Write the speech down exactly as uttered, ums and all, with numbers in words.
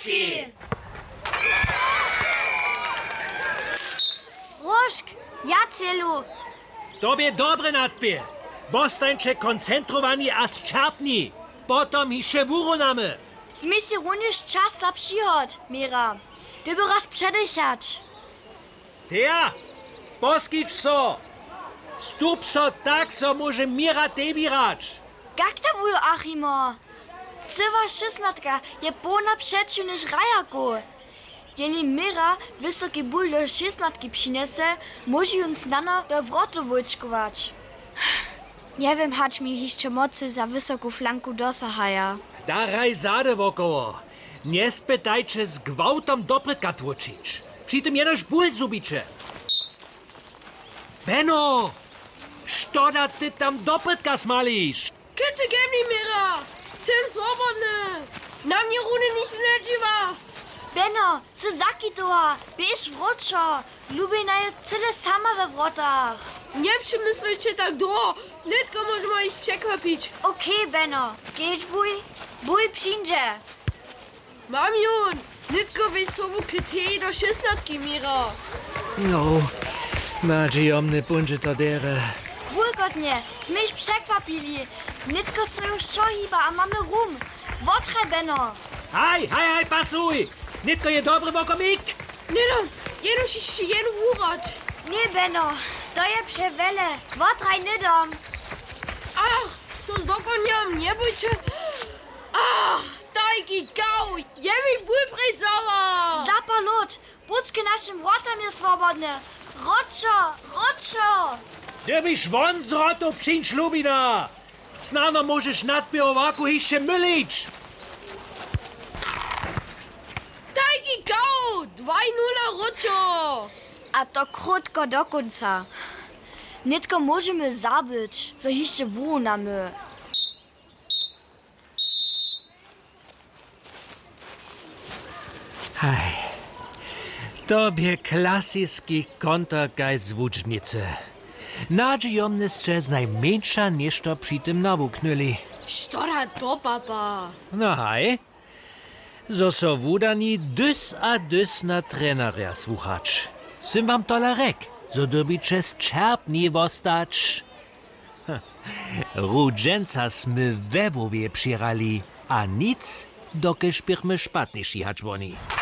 Polski! Różk, ja celu. Tobie dobre nadbie. Bostańcze koncentrowani a zczapni. Potom jeszcze wurunamy. Zmieści również czas za przychod, Mira. Ty by raz przedychać. Teja, poskić so. Stup so tak, so może Mira debirać. Jak to wujo Achimo? Cywa szesnatka je pona przeciw niż rajaku. Jeli Mira wysoki ból do szesnatki przynese, może ją znano do wrotu wojczkować. Nie wiem, hać mi jeszcze mocy za wysoką flanku dosahaja. Daraj zade wokoło. Nie spytajcie z gwałtom doprytka tłoczyć. Przy tym jenoż ból zubicie. Benno! Što ty tam doprytka smalisz? Kice gemni, Mira! Sem swobodny! Na mnie runy nic nie dziwa! Benno, co zaki toa, bierz wroczo. Lubię na je cyle sama we wrotach. Nie przemyślujcie tak do! Nitko możemy ich przekwapić. Okej, okay, Benno, gehst wuj? Wuj przyjdzie. Mam jun! Nitko weź sobą kytej do szesnatki, Mira. No, nadziejomny punże to dere. Wulgodnie, zmieś przekwapili. Nitko so już szohiba, a mamy rum. Wotraj, Benno. Haj, haj, haj, pasuj! Nitko je dobry wokomik? Nie no, jenoż jeszcze jeden urać. Nie, Benno, to je przewele. Wotraj nidom. Ach, to z dokoniam nie bójcie. Ach, tajki gał, je mi ból predzała. Zapalot, buczki naszym wrotam jest swobodne. Roczo, roczo. Ty byś won z rotu przyńcz lubina. Znano możesz nadbie owaku jeszcze mylić. Tajki gał, dwa nula roczo. A to krótko do końca. Nitko możemy zabić, co jeszcze wunamy. Hej, tobie klasyjski kontrgaj z włócznicy. Nadziejomny strzelc najmniejsza niż to przy tym nawuknęli. Sztora to, papa. No hej, zo so wudani dys a dys na trenera słuchacz. Sym wam tolarek, zo dobicie z czerpni wostać. Rudzenca smy we wowie przyrali, a nic, dokyż bychmy szpatniejsi hać woni.